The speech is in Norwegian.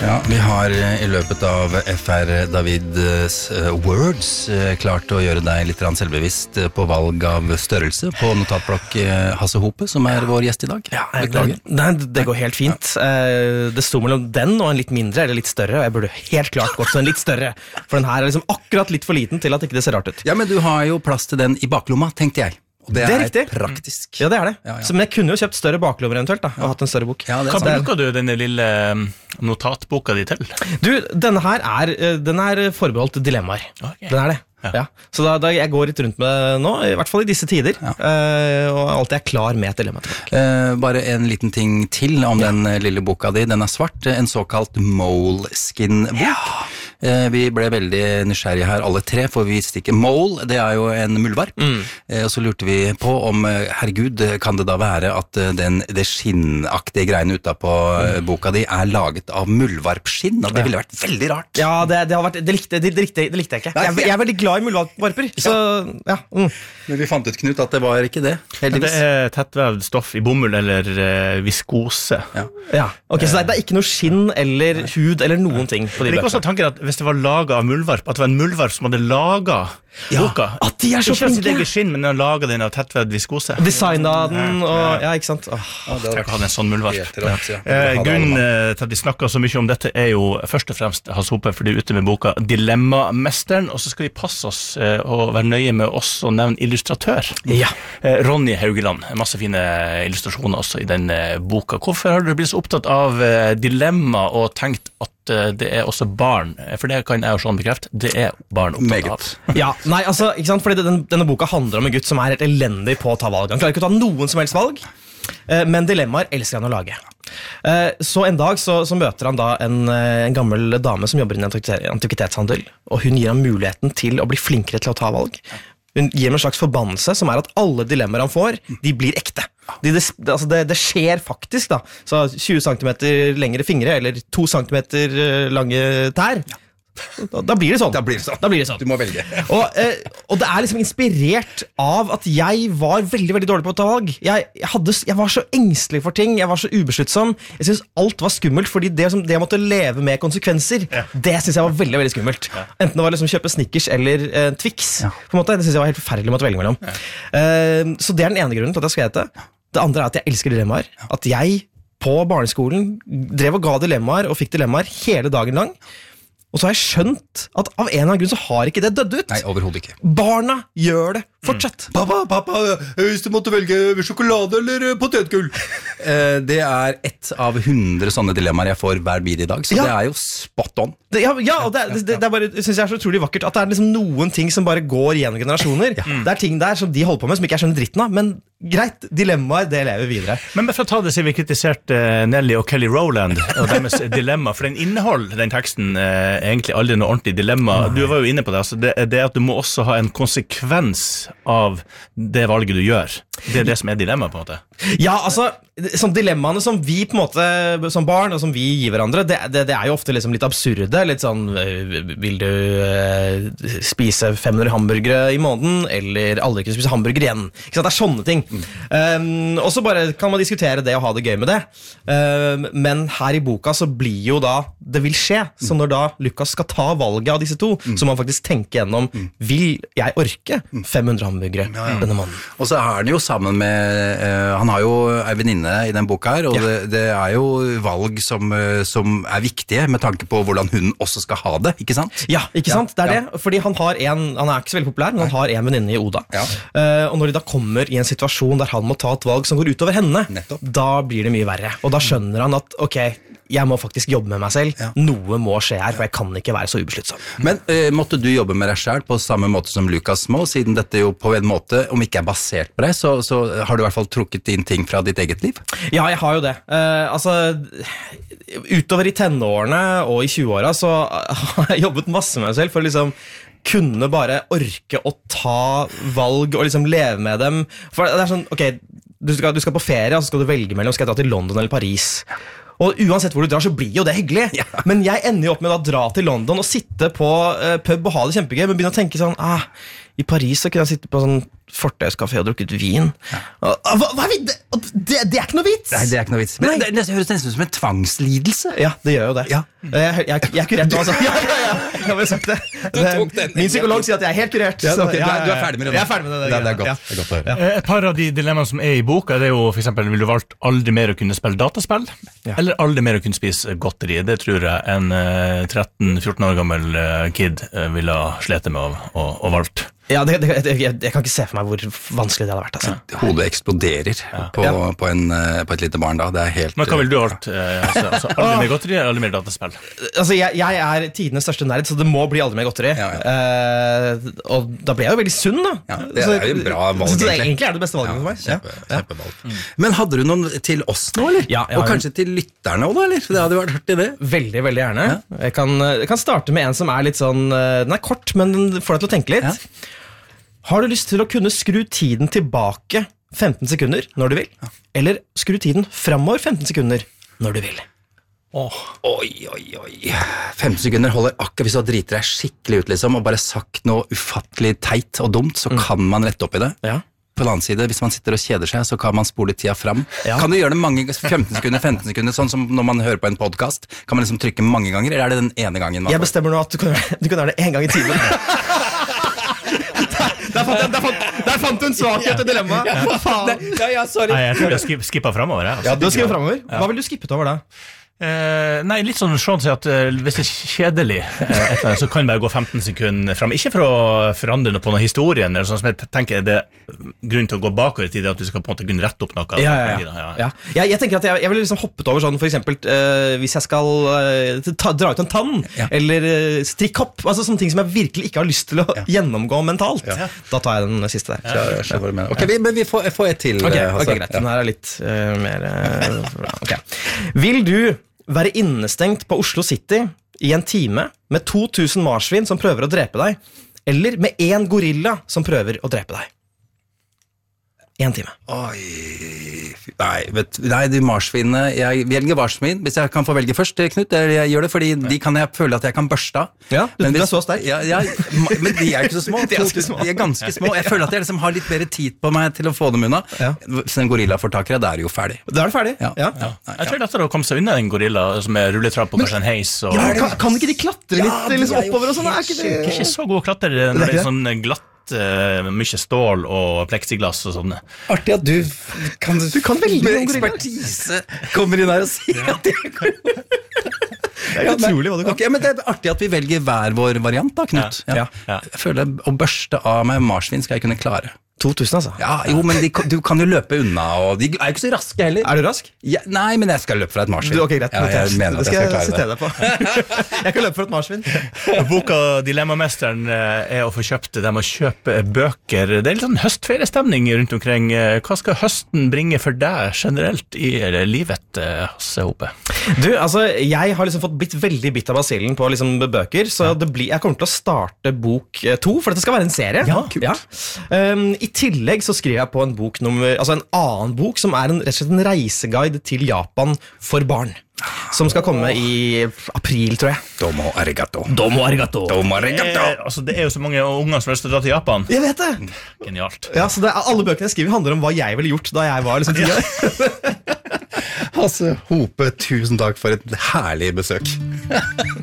Ja, vi har I løpet av FR Davids Words klart å gjøre deg litt selvbevisst på valg av størrelse på notatblokk Hasse Hope, som vår gjest I dag. Ja, det går helt fint. Det stod mellom den og en litt mindre eller litt større, og jeg burde helt klart gått for en litt større, for den her liksom akkurat litt for liten til at ikke det ser rart ut. Ja, men du har jo plass til den I baklomma, tenkte jeg. Og det riktig. Praktisk. Ja, det det. Ja. Så, men jeg kunne jo kjøpt større baklommer eventuelt da, og hatt en større bok. Ja, Hva bruker du denne lille notatboka di til? Du, denne her den forbeholdt dilemmaer. Okay. Den det. Ja. Så da jeg går litt rundt med nå, I hvert fall I disse tider, og alltid klar med et dilemma tilbake. Bare en liten ting til om den lille boka di. Den svart, en såkalt Moleskin-bok. Ja. Vi ble veldig nysgjerrige her alle tre, for vi visste ikke mole, det jo en muldvarp. Og så lurte vi på om, herregud, kan det da være at det skinnaktige greiene utenpå boka di laget av muldvarpskinn? Og det ville vært veldig rart. Ja, det likte jeg ikke. Jeg veldig glad I muldvarper, så ja. Men vi fant ut, Knut, at det var ikke det. Heldigvis. Det tettvevd stoff I bomull eller viskose. Ja. Ok, så det ikke noe skinn eller hud eller noen ting på de bøkene. Det også tanken at hvis det var laget av muldvarp, at det var en muldvarp som hadde laget boka. At de så flinke! Ikke sitt eget skinn, men de har laget den av tettvevd viskose. Designet den, og ja, ikke sant? Jeg hadde en sånn muldvarp. Grunnen til at de snakker så mye om dette jo først og fremst Hasse Hope, for de ute med boka Dilemmamesteren, og så skal vi passe oss og være nøye med oss og nevne illustratør. Ja. Ronny Haugeland, masse fine illustrasjoner også I den boka. Hvorfor har du blitt så opptatt av dilemma og tenkt at det også barn, for det kan jeg jo sånn bekrefte, det barn opptatt av. Ja, nei, altså, ikke sant, fordi denne boka handler om en gutt som helt elendig på å ta valg. Han klarer ikke å ta noen som helst valg, men dilemmaer elsker han å lage. Så en dag så møter han da en gammel dame som jobber I en antikvitetshandel, og hun gir ham muligheten til å bli flinkere til å ta valg. Hun gir ham en slags forbannelse som at alle dilemmaer han får, de blir ekte. Det skjer faktisk da. Så 20 centimeter lengre fingre, eller 2 centimeter lange tær, da blir det sånn. Da blir det sånn. Du må velge. Og det liksom inspirert av at jeg var veldig, veldig dårlig på å ta valg. Jeg var så engstelig for ting, jeg var så ubesluttsom. Jeg synes alt var skummelt, fordi det jeg måtte leve med konsekvenser, det synes jeg var veldig, veldig skummelt. Enten det var liksom kjøpe Snickers eller Twix, på en måte, det synes jeg var helt forferdelig å måtte velge mellom. Så det den ene grunnen til at jeg skrev det. Det andre at jeg elsker dilemmaer. At jeg på barneskolen drev og ga dilemmaer, og fikk dilemmaer hele dagen lang. Og så har jeg skjønt at av en eller annen grunn så har ikke det dødd ut. Nei, overhodet ikke. Barna gjør det fortsatt. Pappa, hvis du måtte velge sjokolade eller potetgull. Det ett av 100 sånne dilemmaer jeg får hver bil I dag, så det jo spot on. Og det bare, synes jeg så utrolig vakkert, at det liksom noen ting som bare går gjennom generasjoner. Det ting der som de holder på med, som ikke jeg skjønner dritten av, men greit, dilemmaer, det lever videre. Men for å ta det, så vi kritiserte Nelly og Kelly Rowland og deres dilemma, for den inneholder den teksten egentlig aldri noe ordentlig dilemma. Du var jo inne på det, altså det at du må også ha en konsekvens av det valget du gjør. Det det som dilemma på en måte. Ja, altså, sånn dilemmaene som vi på en måte, som barn, og som vi gir hverandre, det jo ofte liksom litt absurde, litt sånn, vil du spise 500 hamburgere I måneden, eller aldri kunne spise hamburger igjen? Ikke sant, det sånne ting. Og så bare kan man diskutere det og ha det gøy med det. Men her I boka så blir jo da, det vil skje, så når da Lukas skal ta valget av disse to, så må man faktisk tenke gjennom, vil jeg orke 500 hamburgere denne måneden? Og så han jo sammen med, han har jo en venninne I den boka her, og det jo valg som viktige med tanke på hvordan hun også skal ha det, ikke sant? Ja, ikke sant? Det det, fordi han ikke så veldig populær, men han har en venninne I Oda. Og når de da kommer I en situasjon der han må ta et valg som går utover henne, da blir det mye verre. Og da skjønner han at, ok, jeg må faktisk jobbe med meg selv, noe må skje her, for jeg kan ikke være så ubesluttsom. Men måtte du jobbe med deg selv på samme måte som Lukas må, siden dette jo på en måte, om ikke basert på deg, så har du I hvert fall trukket inn ting fra ditt eget liv? Ja, jeg har jo det. Altså, utover I tenårene og I 20-åra så har jeg jobbet masse med meg selv for å liksom kunne bare orke å ta valg og liksom leve med dem. For det sånn, ok, du skal på ferie, og så skal du velge mellom, skal jeg dra til London eller Paris? Og uansett hvor du drar, så blir jo det hyggelig. Men jeg ender jo opp med å dra til London og sitte på pub og ha det kjempegøy, men begynne å tenke sånn, I Paris så kunne jeg sitte på sånn fortauskafé og drukket vin. Hva er det? Det er ikke noe vits! Nei, det er ikke noe vits. Men det høres nesten ut som en tvangslidelse. Ja, det gjør jo det. Ja. Jeg er kurert nå, altså. Ja, jeg har vel sagt det. Min psykolog sier at jeg er helt kurert. Ja, Så, ok, du er ferdig med det nå. Jeg er ferdig med det. Det er godt. Ja. Det er godt å høre. Et par av de dilemmaene som er i boka, det er jo for eksempel, vil du valgt aldri mer å kunne spille dataspill, eller aldri mer å kunne spise godteri? Det tror jeg en 13-14 år gammel kid ville ha slet med å valgt. Ja, jeg kan ikke se for meg hvor vanskelig det hadde vært. Altså. Hodet eksploderer på et lite barn da. Det er helt... Men hva vil du ha valgt? Altså, aldri mer godteri eller aldri mer dataspill? Altså, jeg er tidenes største nerd, så det må bli aldri mer godteri. Og da ble jeg jo veldig sunn, da. Ja, det er jo en bra valg, så egentlig er det beste valget for meg. Kjempevalg. Men hadde du noen til oss nå, eller? Ja, og kanskje til lytterne også, da, eller? Det hadde vært hørt i det. Veldig, veldig gjerne. Jeg kan starte med en som er litt sånn, den er kort, men den får deg til å tenke litt. Ja. Har du lyst til å kunne skru tiden tilbake 15 sekunder når du vil? Eller skru tiden fremover 15 sekunder når du vil? Oi. 15 sekunder holder akkurat hvis du driter deg skikkelig ut, liksom, og bare sagt noe ufattelig teit og dumt, så kan man rette opp i det. Ja. På den annen side, hvis man sitter og kjeder seg, så kan man spole tida fram. Ja. Kan du gjøre det mange 15 sekunder, sånn som når man hører på en podcast? Kan man liksom trykke mange ganger, eller er det den ene gangen? Jeg bestemmer nå at du kan gjøre det en gang i timen. Der fant du en svakhet i dilemmaet. Sorry. Nei, jeg tror jeg skipper fremover. Altså. Ja, du har skrevet fremover. Hva vil du skippet over da? Nei, litt sånn Sean sier at hvis det er kjedelig så kan det bare gå 15 sekunder frem. Ikke for å forandre noe på noen historien, eller sånn som jeg tenker det er grunn til å gå bakover i tid, at du skal på en måte kunne rette opp noe. Jeg tenker at jeg ville liksom hoppet over sånn, for eksempel, hvis jeg skal dra ut en tann, eller strikkhopp, altså sånne ting som jeg virkelig ikke har lyst til å gjennomgå mentalt. Da tar jeg den siste der. Ok, men vi får et til. Ok, greit. Den her er litt mer... Ok. Vil du være innestengt på Oslo City i en time med 2000 marsvin som prøver å drepe deg, eller med en gorilla som prøver å drepe deg? En time. Nei, de marsvinene, jeg velger marsvin. Hvis jeg kan få velge først, Knut, jeg gjør det, fordi de kan jeg føle at jeg kan børste av. Ja, du er så sterk. Men de er ikke så små. De er ganske små. Jeg føler at jeg liksom har litt mer tid på meg til å få dem unna. Hvis en gorilla får tak i det, da er det jo ferdig. Da er det ferdig? Ja. Jeg tror det er lettere å komme seg unna en gorilla som er rulletrapp og kanskje en heis. Kan ikke de klatre litt oppover og sånn? Ikke så god å klatre når det er sånn glatt, mye stål og pleksiglass og sånne. Artig at du kan veldig med ekspertise kommer inn her og sier at det er utrolig hva du kan. Okay, men det er artig at vi velger hver vår variant da, Knut. Jeg føler å børste av meg marsvin skal jeg kunne klare. 2000, altså? Ja, jo, men du kan jo løpe unna, og de er ikke så raske heller. Er du rask? Ja, nei, men jeg skal løpe fra et marsvin. Ok, greit. Jeg mener at jeg skal klare det. Jeg kan løpe fra et marsvin. Boka Dilemmamesteren er å få kjøpt det med å kjøpe bøker. Det er litt sånn høstferiestemning rundt omkring. Hva skal høsten bringe for deg generelt i livet, Hasse Hope? Du, altså, jeg har liksom blitt veldig bitt av basillen på liksom bøker, så jeg kommer til å starte bok 2, for dette skal være en serie. Ja, kult. I tillegg så skriver jeg på en annen bok som er rett og slett en reiseguide til Japan for barn, som skal komme i april, tror jeg. Domo arigato. Altså, det er jo så mange unger som har lyst til å dra til Japan. Jeg vet det. Genialt. Ja, så alle bøkene jeg skriver handler om hva jeg ville gjort da jeg var liksom 10 år. Hasse Hope, tusen takk for et herlig besøk.